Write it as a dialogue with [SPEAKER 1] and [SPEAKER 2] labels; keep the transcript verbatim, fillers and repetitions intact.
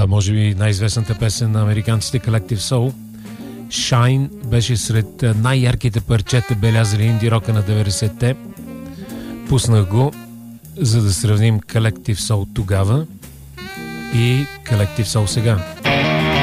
[SPEAKER 1] а може би най-известната песен на американците Collective Soul. Shine беше сред най-ярките парчета, белязали инди рока на деветдесетте. Пуснах го, за да сравним Collective Soul тогава и Collective Soul сега.